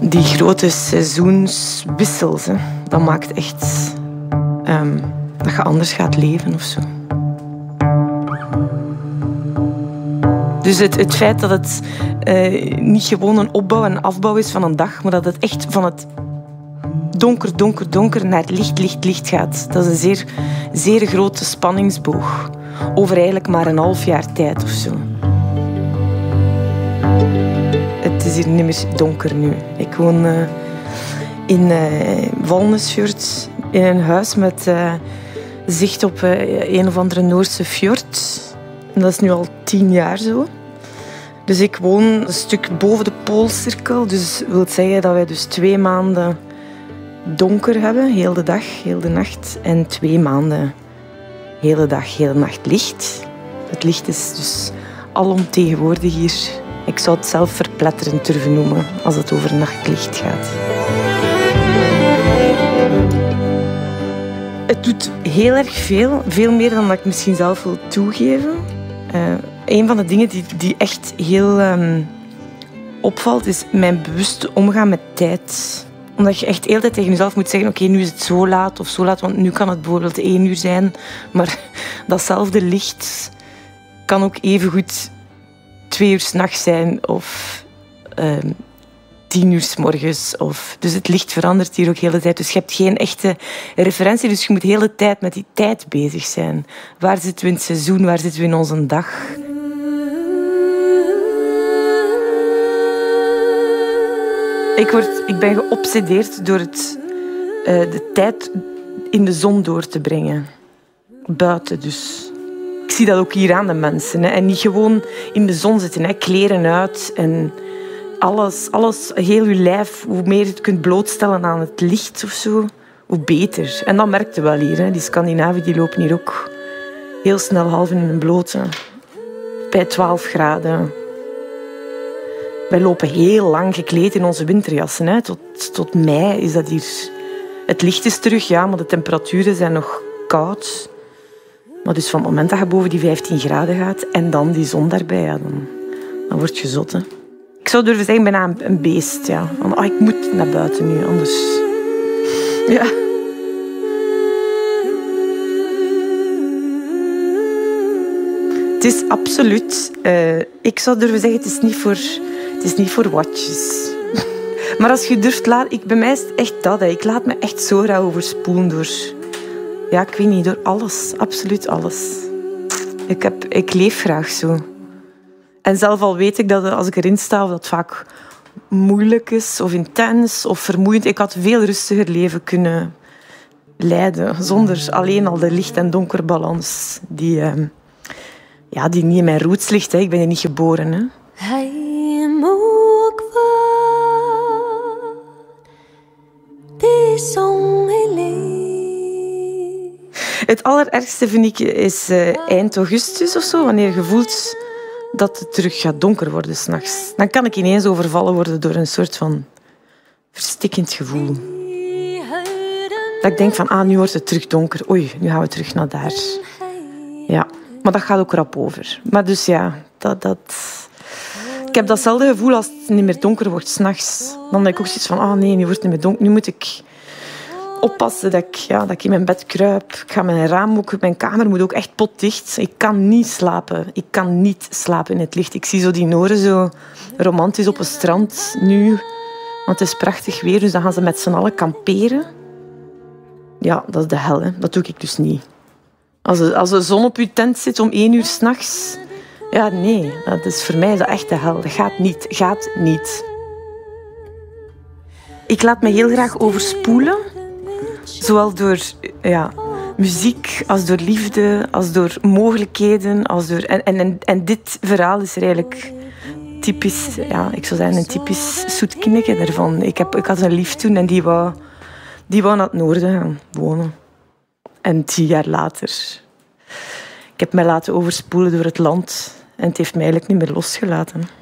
Die grote seizoenswissels, hè, dat maakt echt dat je anders gaat leven of zo. Dus het feit dat het niet gewoon een opbouw en afbouw is van een dag, maar dat het echt van het donker, donker, donker naar licht, licht, licht gaat. Dat is een zeer, zeer grote spanningsboog. Over eigenlijk maar een half jaar tijd of zo. Het is hier niet meer donker nu. Ik woon in Valnesfjord in een huis met zicht op een of andere Noorse fjord. En dat is nu al 10 jaar zo. Dus ik woon een stuk boven de Poolcirkel. Dus dat wil zeggen dat wij dus 2 maanden donker hebben, heel de dag, heel de nacht. En 2 maanden hele dag, hele nacht licht. Het licht is dus alomtegenwoordig hier. Ik zou het zelf verpletterend durven noemen als het over nachtlicht gaat. Het doet heel erg veel. Veel meer dan dat ik misschien zelf wil toegeven. Een van de dingen die echt heel opvalt, is mijn bewuste omgaan met tijd. Omdat je echt de hele tijd tegen jezelf moet zeggen, oké, nu is het zo laat of zo laat, want nu kan het bijvoorbeeld 1 uur zijn. Maar datzelfde licht kan ook evengoed 2 uur 's nachts zijn of 10 uur 's morgens. Dus het licht verandert hier ook de hele tijd. Dus je hebt geen echte referentie. Dus je moet de hele tijd met die tijd bezig zijn. Waar zitten we in het seizoen? Waar zitten we in onze dag? Ik ben geobsedeerd door de tijd in de zon door te brengen. Buiten dus. Ik zie dat ook hier aan de mensen. Hè. En niet gewoon in de zon zitten. Hè. Kleren uit en alles, heel je lijf. Hoe meer je het kunt blootstellen aan het licht of zo, hoe beter. En dat merkte wel hier. Hè. Die Scandinaven die lopen hier ook heel snel half in hun blote. Bij 12 graden. Wij lopen heel lang gekleed in onze winterjassen. Hè. Tot mei is dat hier. Het licht is terug, ja, maar de temperaturen zijn nog koud. Maar dus van het moment dat je boven die 15 graden gaat en dan die zon daarbij, ja, dan word je zot. Hè. Ik zou durven zeggen, bijna een beest. Ja. Van, ik moet naar buiten nu, anders... Ja. Het is absoluut... ik zou durven zeggen, het is niet voor watjes. Maar als je durft laten... Bij mij is het echt dat. Hè. Ik laat me echt zo rauw overspoelen door... Ja, ik weet niet, door alles. Absoluut alles. Ik leef graag zo. En zelf al weet ik dat als ik erin sta, dat het vaak moeilijk is of intens of vermoeiend. Ik had een veel rustiger leven kunnen leiden. Zonder alleen al de licht- en donkerbalans die niet in mijn roots ligt. Hè. Ik ben er niet geboren. Hè. Het allerergste vind ik is eind augustus of zo, wanneer je voelt dat het terug gaat donker worden 's nachts. Dan kan ik ineens overvallen worden door een soort van verstikkend gevoel. Dat ik denk van, nu wordt het terug donker. Oei, nu gaan we terug naar daar. Ja, maar dat gaat ook rap over. Maar dus ja, ik heb datzelfde gevoel als het niet meer donker wordt 's nachts. Dan denk ik ook zoiets van, nee, nu wordt het niet meer donker. Nu moet ik oppassen dat ik in mijn bed kruip. Ik ga mijn raam ook... Mijn kamer moet ook echt potdicht. Ik kan niet slapen. Ik kan niet slapen in het licht. Ik zie zo die Noren zo romantisch op een strand nu. Want het is prachtig weer, dus dan gaan ze met z'n allen kamperen. Ja, dat is de hel. Hè. Dat doe ik dus niet. Als de zon op je tent zit om 1 uur 's nachts... Ja, nee. Dat is voor mij echt de hel. Dat gaat niet. Gaat niet. Ik laat me heel graag overspoelen. Zowel door muziek, als door liefde, als door mogelijkheden. En dit verhaal is er eigenlijk typisch, ik zou zeggen, een typisch zoet kindje ervan. Ik had een lief toen en die wou naar het noorden gaan wonen. En 10 jaar later. Ik heb mij laten overspoelen door het land. En het heeft mij eigenlijk niet meer losgelaten.